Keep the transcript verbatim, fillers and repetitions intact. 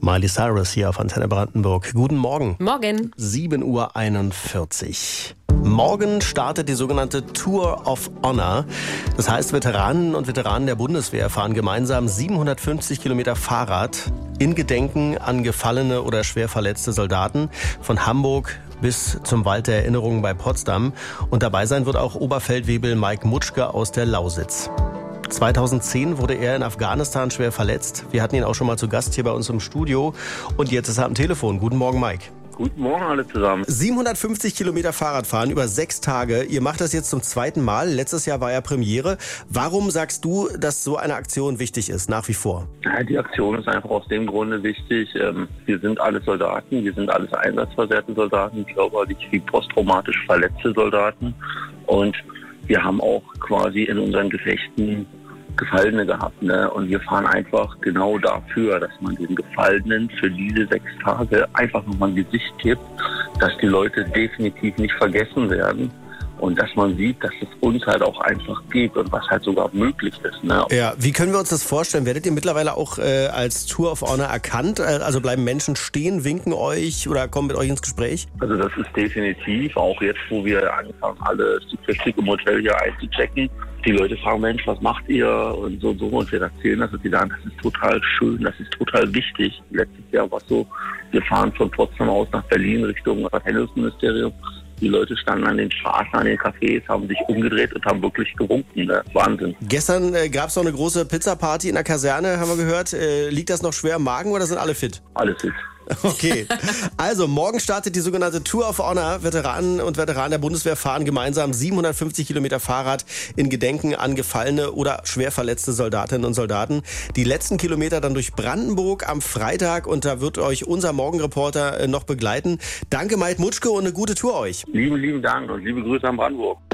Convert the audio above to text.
Miley Cyrus hier auf Antenne Brandenburg. Guten Morgen. Morgen. sieben Uhr einundvierzig. Morgen startet die sogenannte Tour of Honor. Das heißt, Veteranen und Veteranen der Bundeswehr fahren gemeinsam siebenhundertfünfzig Kilometer Fahrrad in Gedenken an gefallene oder schwer verletzte Soldaten von Hamburg bis zum Wald der Erinnerungen bei Potsdam. Und dabei sein wird auch Oberfeldwebel Mike Mutschke aus der Lausitz. zweitausendzehn wurde er in Afghanistan schwer verletzt. Wir hatten ihn auch schon mal zu Gast hier bei uns im Studio. Und jetzt ist er am Telefon. Guten Morgen, Mike. Guten Morgen alle zusammen. siebenhundertfünfzig Kilometer Fahrradfahren über sechs Tage. Ihr macht das jetzt zum zweiten Mal. Letztes Jahr war ja Premiere. Warum sagst du, dass so eine Aktion wichtig ist, nach wie vor? Ja, die Aktion ist einfach aus dem Grunde wichtig. Wir sind alle Soldaten, wir sind alles einsatzversehrte Soldaten, körperlich wie posttraumatisch verletzte Soldaten. Und wir haben auch quasi in unseren Gefechten Gefallene gehabt, ne? Und wir fahren einfach genau dafür, dass man den Gefallenen für diese sechs Tage einfach nochmal ein Gesicht gibt, dass die Leute definitiv nicht vergessen werden und dass man sieht, dass es uns halt auch einfach geht und was halt sogar möglich ist, ne? Ja, wie können wir uns das vorstellen? Werdet ihr mittlerweile auch äh, als Tour of Honor erkannt? Also bleiben Menschen stehen, winken euch oder kommen mit euch ins Gespräch? Also das ist definitiv, auch jetzt, wo wir anfangen, alle Statistiken im Hotel hier einzuchecken. Die Leute fragen, Mensch, was macht ihr? Und so und so. Und wir erzählen das und die sagen, das ist total schön, das ist total wichtig. Letztes Jahr war es so, wir fahren von Potsdam aus nach Berlin Richtung Verteidigungsministerium. Die Leute standen an den Straßen, an den Cafés, haben sich umgedreht und haben wirklich gewunken. Ne? Wahnsinn. Gestern äh, gab es noch eine große Pizzaparty in der Kaserne, haben wir gehört. Äh, liegt das noch schwer im Magen oder sind alle fit? Alle fit. Okay, also morgen startet die sogenannte Tour of Honor. Veteranen und Veteranen der Bundeswehr fahren gemeinsam siebenhundertfünfzig Kilometer Fahrrad in Gedenken an gefallene oder schwer verletzte Soldatinnen und Soldaten. Die letzten Kilometer dann durch Brandenburg am Freitag und da wird euch unser Morgenreporter noch begleiten. Danke Mike Mutschke und eine gute Tour euch. Lieben, lieben Dank und liebe Grüße an Brandenburg.